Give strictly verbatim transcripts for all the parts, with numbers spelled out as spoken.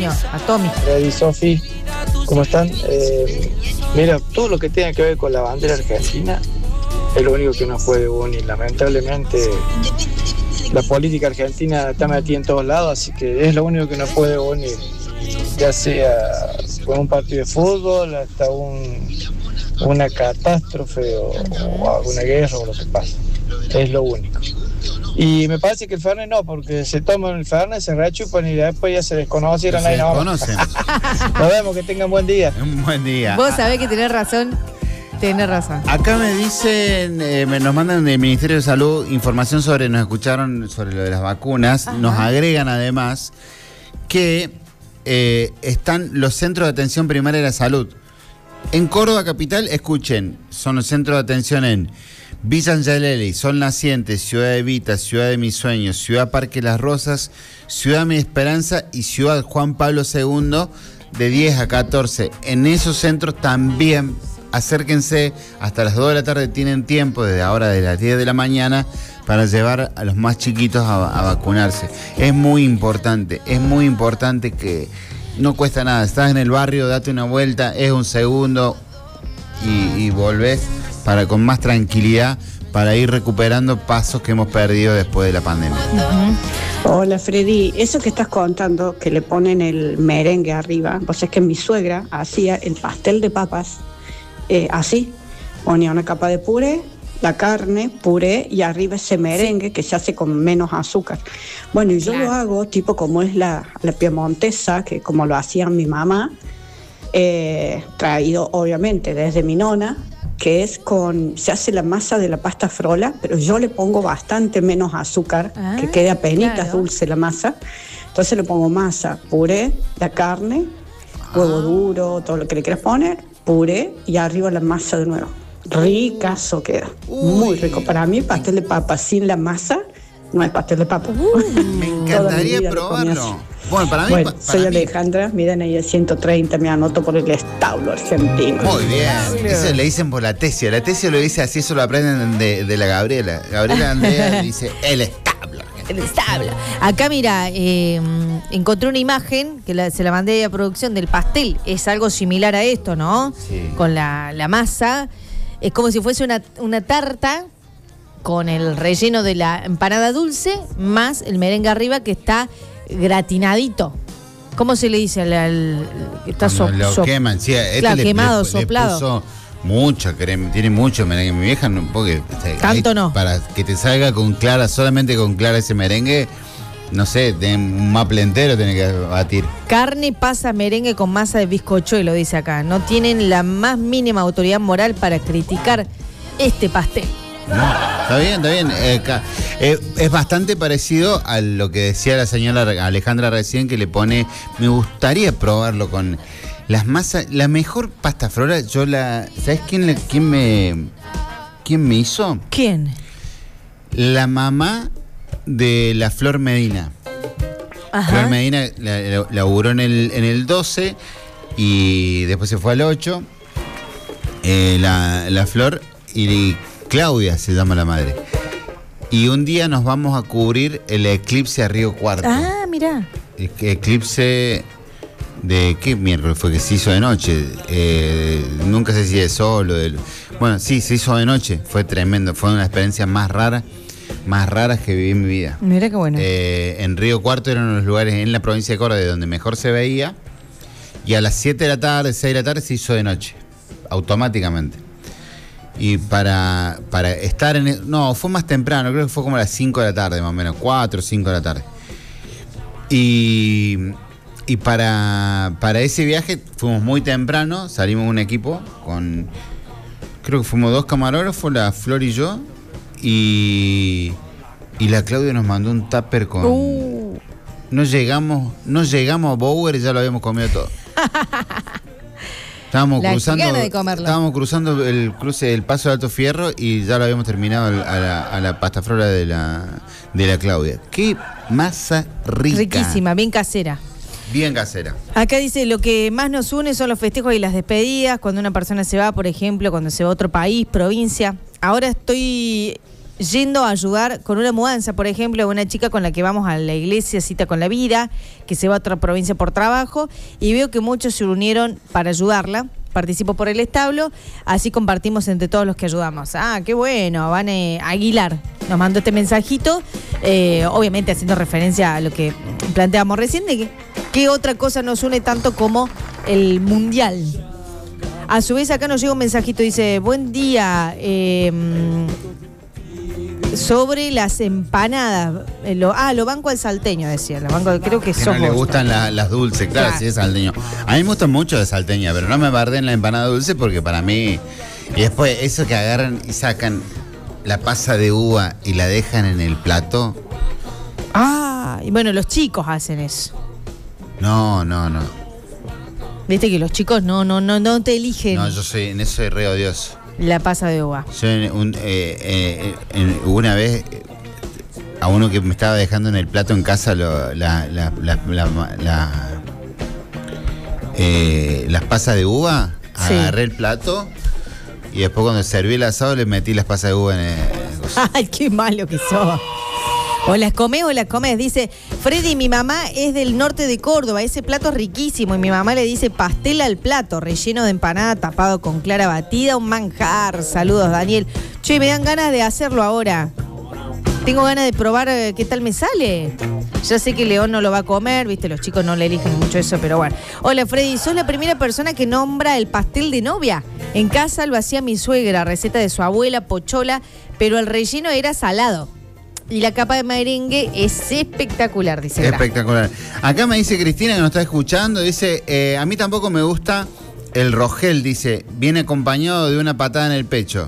Antonio, a Tommy. Freddy, Sofi, ¿cómo están? Eh, mira, todo lo que tenga que ver con la bandera argentina es lo único que nos puede unir. Lamentablemente, la política argentina está metida en todos lados, así que es lo único que nos puede unir. Ya sea con un partido de fútbol, hasta un, una catástrofe o, o alguna guerra o lo que pasa. Es lo único. Y me parece que el Fernet no, porque se toman el Fernet, se rechupan y después ya se desconocieron. Se ahí desconocen. Nos vemos, que tengan buen día. Un buen día. Vos sabés que tenés razón. Tenés razón. Acá me dicen, eh, me nos mandan del Ministerio de Salud información sobre, nos escucharon sobre lo de las vacunas. Ajá. Nos agregan además que eh, están los centros de atención primaria de la salud. En Córdoba capital, escuchen, son los centros de atención en Villa Angelelli, Sol Naciente, Ciudad Evita, Ciudad de Mis Sueños, Ciudad Parque Las Rosas, Ciudad Mi Esperanza y Ciudad Juan Pablo segundo, de diez a catorce. En esos centros también acérquense, hasta las dos de la tarde tienen tiempo, desde ahora de las diez de la mañana, para llevar a los más chiquitos a, a vacunarse. Es muy importante, es muy importante que no cuesta nada. Estás en el barrio, date una vuelta, es un segundo y, y volvés para con más tranquilidad para ir recuperando pasos que hemos perdido después de la pandemia. Uh-huh. Hola Freddy, eso que estás contando, que le ponen el merengue arriba, pues es que mi suegra hacía el pastel de papas eh, así, ponía una capa de puré, la carne, puré y arriba ese merengue sí, que se hace con menos azúcar. Bueno, y yo claro. lo hago tipo como es la, la piemontesa, que como lo hacía mi mamá, eh, traído obviamente desde mi nona, que es con, se hace la masa de la pasta frola, pero yo le pongo bastante menos azúcar, ah, que quede apenitas claro. dulce la masa. Entonces le pongo masa, puré, la carne, ah. huevo duro, todo lo que le quieras poner, puré y arriba la masa de nuevo. Ricazo queda, Uy. muy rico. Para mí pastel de papa sin la masa no es pastel de papa. Uh, me encantaría probarlo. Bueno, para mí, bueno, para soy mí. Alejandra, miren ahí a ciento treinta, me anoto por el establo argentino. Muy bien, eso le dicen por la Tesio. La Tesio lo dice así, eso lo aprenden de, de la Gabriela. Gabriela Andrea dice el establo. El establo. Acá mira, eh, encontré una imagen que la, se la mandé a producción del pastel. Es algo similar a esto, ¿no? Sí. Con la, la masa. Es como si fuese una, una tarta con el relleno de la empanada dulce más el merengue arriba que está gratinadito. ¿Cómo se le dice al, al está so, lo so, queman? Sí, este claro, le, quemado, le, soplado. Le puso mucha crema, tiene mucho merengue. Mi vieja no, porque tanto ahí, no. Para que te salga con clara, solamente con clara ese merengue, no sé, de un maple entero tiene que batir. Carne, pasa, merengue con masa de bizcochuelo, dice acá. No tienen la más mínima autoridad moral para criticar este pastel. No, está bien, está bien. Eh, eh, es bastante parecido a lo que decía la señora Alejandra recién, que le pone, me gustaría probarlo con las masas. La mejor pasta frola, yo la, ¿sabes quién, le, quién me quién me hizo? ¿Quién? La mamá de la Flor Medina. Ajá. Flor Medina laburó en el, en el doce y después se fue al ocho. Eh, la, la Flor y Claudia se llama la madre. Y un día nos vamos a cubrir el eclipse a Río Cuarto. Ah, mirá. El eclipse de qué miércoles fue que se hizo de noche. Eh, nunca sé si de sol o de... Bueno, sí, se hizo de noche. Fue tremendo. Fue una experiencia más rara, más raras que viví en mi vida. Mirá qué bueno. Eh, en Río Cuarto eran los lugares en la provincia de Córdoba donde mejor se veía. Y a las siete de la tarde, seis de la tarde se hizo de noche. Automáticamente. Y para, para estar en... El, no, fue más temprano, creo que fue como a las cinco de la tarde, más o menos, cuatro o cinco de la tarde. Y, y para, para ese viaje fuimos muy temprano, salimos un equipo con... Creo que fuimos dos camarógrafos, la Flor y yo, y, y la Claudia nos mandó un tupper con... Uh. No llegamos, no llegamos a Bower y ya lo habíamos comido todo. Estábamos la cruzando, de comerlo. estábamos cruzando el cruce del Paso de Alto Fierro y ya lo habíamos terminado a la, a la pasta frola de la, de la Claudia. Qué masa rica. Riquísima, bien casera. Bien casera. Acá dice, lo que más nos une son los festejos y las despedidas, cuando una persona se va, por ejemplo, cuando se va a otro país, provincia. Ahora estoy yendo a ayudar con una mudanza, por ejemplo, una chica con la que vamos a la iglesia Cita con la Vida, que se va a otra provincia por trabajo, y veo que muchos se unieron para ayudarla. Participo por el establo, así compartimos entre todos los que ayudamos. Ah, qué bueno, Vane Aguilar nos mandó este mensajito, eh, obviamente haciendo referencia a lo que planteamos recién, de que qué otra cosa nos une tanto como el mundial. A su vez acá nos llega un mensajito, dice, buen día, eh, sobre las empanadas. Eh, lo, ah, lo banco al salteño, decía. Lo banco, creo que, que sos no le gustan la, las dulces, claro, claro, si es salteño. A mí me gustan mucho de salteña, pero no me barden la empanada dulce porque para mí... Y después eso que agarran y sacan la pasa de uva y la dejan en el plato. Ah, y bueno, los chicos hacen eso. No, no, no. Viste que los chicos no, no, no, no te eligen. No, yo soy, en eso soy re odioso. La pasa de uva. Yo un, eh, eh, en, una vez a uno que me estaba dejando en el plato en casa lo, la, la, la, la, la eh, las pasas de uva, sí. Agarré el plato y después cuando serví el asado le metí las pasas de uva en el... Ay, qué malo que sos. O las comés o las comés. Dice, Freddy, mi mamá es del norte de Córdoba, ese plato es riquísimo. Y mi mamá le dice pastel al plato, relleno de empanada, tapado con clara batida, un manjar. Saludos, Daniel. Che, me dan ganas de hacerlo ahora. Tengo ganas de probar eh, qué tal me sale. Ya sé que León no lo va a comer, viste, los chicos no le eligen mucho eso, pero bueno. Hola, Freddy, sos la primera persona que nombra el pastel de novia. En casa lo hacía mi suegra, receta de su abuela, pochola, pero el relleno era salado. Y la capa de merengue es espectacular, dice. Espectacular. Acá me dice Cristina, que nos está escuchando, dice, eh, a mí tampoco me gusta el rogel, dice, viene acompañado de una patada en el pecho.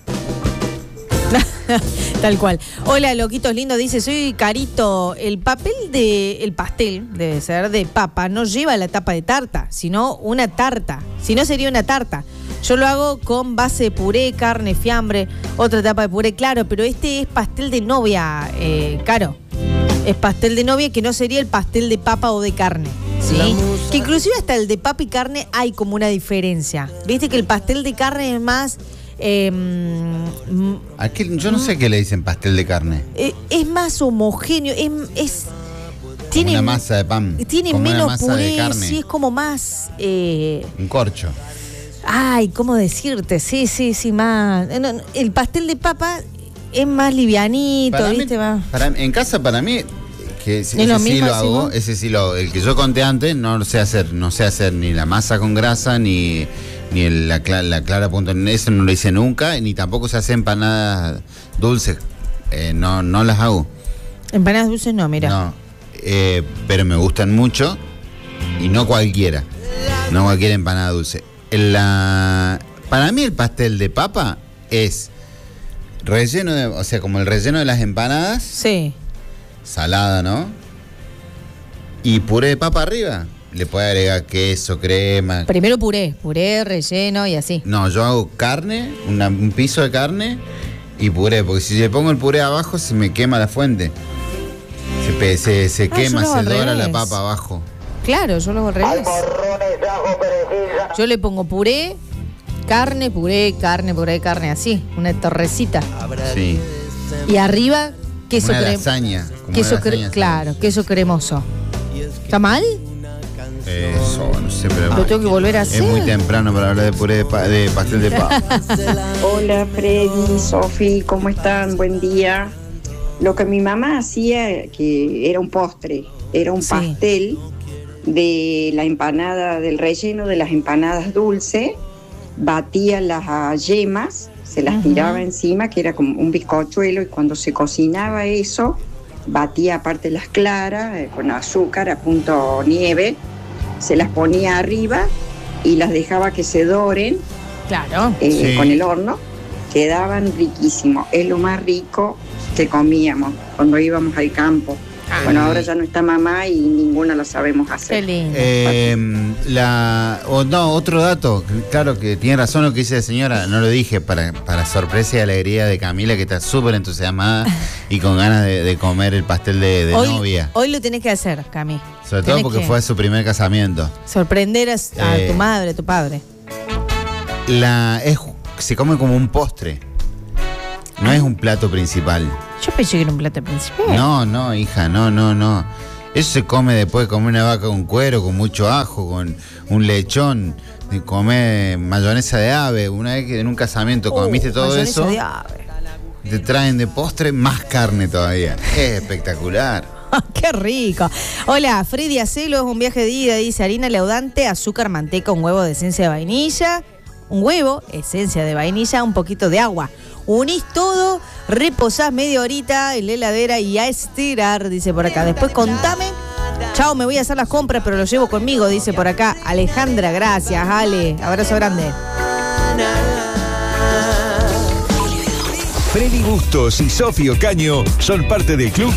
Tal cual. Hola, loquitos lindos, dice, soy Carito. El papel de, el pastel, debe ser de papa, no lleva la tapa de tarta, sino una tarta. Si no, sería una tarta. Yo lo hago con base de puré, carne, fiambre, otra tapa de puré, claro, pero este es pastel de novia, eh, Caro. Es pastel de novia que no sería el pastel de papa o de carne, ¿sí? Que inclusive hasta el de papa y carne hay como una diferencia. Viste que el pastel de carne es más... Eh, Aquí, yo no sé qué le dicen pastel de carne. Eh, es más homogéneo, es... es tiene una masa de pan. Tiene como menos una masa puré, de carne. Sí, es como más... Eh, un corcho. Ay, ¿cómo decirte? Sí, sí, sí, más... No, no, el pastel de papa es más livianito, para ¿viste? Mí, más... para, en casa, para mí, que ese, ese sí lo hago, ese sí lo hago. El que yo conté antes, no lo sé hacer. No sé hacer ni la masa con grasa, ni, ni el, la, la clara punto. Eso no lo hice nunca, ni tampoco se hace empanadas dulces. Eh, no, no las hago. Empanadas dulces no, mira. No, eh, pero me gustan mucho y no cualquiera. No cualquier empanada dulce. La, para mí el pastel de papa es relleno de, o sea, como el relleno de las empanadas. Sí. Salada, ¿no? Y puré de papa arriba. Le puede agregar queso, crema. Primero puré, puré, relleno y así. No, yo hago carne, una, un piso de carne y puré, porque si le pongo el puré abajo se me quema la fuente. Se, se, se ah, quema, se dora la papa abajo. Claro, yo lo hago al revés. Yo le pongo puré, carne, puré, carne, puré, carne, así, una torrecita. Sí. Y arriba, queso cremoso. Cre lasaña. Queso cre claro, queso cremoso. ¿Está mal? Eso, no sé, pero... Lo tengo que volver a hacer. Es muy temprano para hablar de puré de, pa de pastel de papa. Hola, Freddy, Sofi, ¿cómo están? Buen día. Lo que mi mamá hacía, que era un postre, era un sí. pastel de la empanada, del relleno de las empanadas dulces, batía las yemas, se las uh-huh. tiraba encima, que era como un bizcochuelo, y cuando se cocinaba eso, batía aparte las claras, eh, con azúcar a punto nieve, se las ponía arriba y las dejaba que se doren, claro. eh, sí. con el horno, quedaban riquísimos, es lo más rico que comíamos cuando íbamos al campo. Ah, bueno, ahora ya no está mamá y ninguna lo sabemos hacer. Qué lindo. Eh, la, oh, no, otro dato, claro que tiene razón lo que dice la señora, no lo dije, para, para sorpresa y alegría de Camila, que está súper entusiasmada y con ganas de, de comer el pastel de, de hoy, novia. Hoy lo tenés que hacer, Cami. Sobre todo porque fue su primer casamiento. Sorprender a, a eh, tu madre, a tu padre. La, es, se come como un postre. No es un plato principal. Yo pensé que era un plato principal. No, no, hija, no, no, no. Eso se come después de comer una vaca con cuero, con mucho ajo, con un lechón, de comer mayonesa de ave. Una vez que en un casamiento Oh, comiste todo mayonesa eso, de ave. te traen de postre más carne todavía. Es espectacular. ¡Qué rico! Hola, Freddy Acelo, es un viaje de ida, dice harina leudante, azúcar, manteca, un huevo de esencia de vainilla, un huevo, esencia de vainilla, un poquito de agua. Unís todo, reposás media horita en la heladera y a estirar, dice por acá. Después contame. Chao, me voy a hacer las compras, pero lo llevo conmigo, dice por acá. Alejandra, gracias, Ale. Abrazo grande. Freddy Bustos y Sofía Ocaño son parte del club